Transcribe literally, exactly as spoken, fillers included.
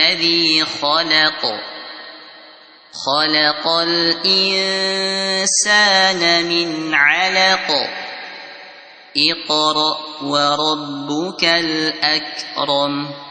الذي خلق خلق الإنسان من علق اقرأ وربك الأكرم